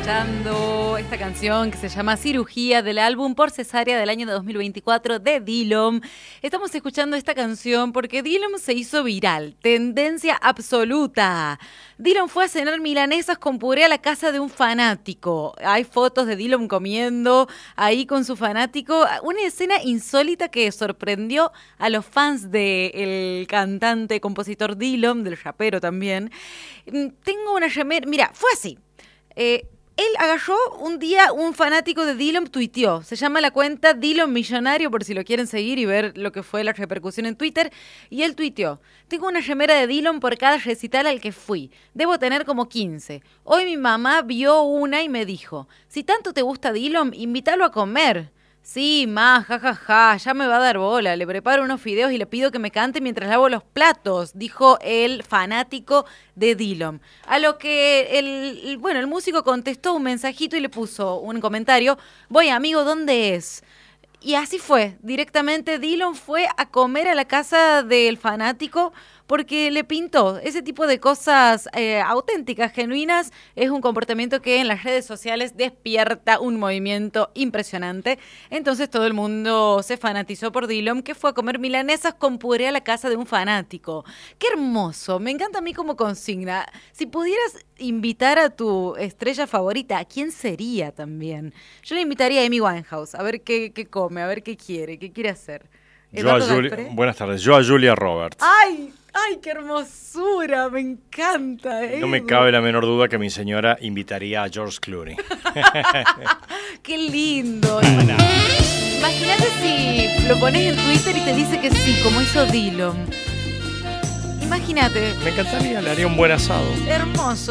escuchando esta canción que se llama Cirugía del álbum Por Cesárea del año 2024 de Dillom. Estamos escuchando esta canción porque Dillom se hizo viral, tendencia absoluta. Dillom fue a cenar milanesas con puré a la casa de un fanático. Hay fotos de Dillom comiendo ahí con su fanático. Una escena insólita que sorprendió a los fans del cantante, compositor Dillom, del rapero también. Tengo una remera, mira, fue así. Él agarró un día, un fanático de Dillom tuiteó. Se llama la cuenta Dillom Millonario, por si lo quieren seguir y ver lo que fue la repercusión en Twitter. Y él tuiteó: tengo una remera de Dillom por cada recital al que fui. Debo tener como 15. Hoy mi mamá vio una y me dijo: si tanto te gusta Dillom, invítalo a comer. Sí, ma, jajaja, ya me va a dar bola. Le preparo unos fideos y le pido que me cante mientras lavo los platos, dijo el fanático de Dillom. A lo que el músico contestó un mensajito y le puso un comentario: voy, amigo, ¿dónde es? Y así fue, directamente Dillom fue a comer a la casa del fanático porque le pintó. Ese tipo de cosas auténticas, genuinas, es un comportamiento que en las redes sociales despierta un movimiento impresionante. Entonces todo el mundo se fanatizó por Dillom, que fue a comer milanesas con puré a la casa de un fanático. ¡Qué hermoso! Me encanta a mí como consigna. Si pudieras invitar a tu estrella favorita, ¿a quién sería también? Yo le invitaría a Amy Winehouse, a ver qué come, a ver qué quiere hacer. Buenas tardes, yo a Julia Roberts. ¡Ay! ¡Ay, qué hermosura! Me encanta. No me cabe la menor duda que mi señora invitaría a George Clooney. ¡Qué lindo! Imagínate si lo pones en Twitter y te dice que sí, como hizo Dillom. Imagínate. Me encantaría, le haría un buen asado. Hermoso.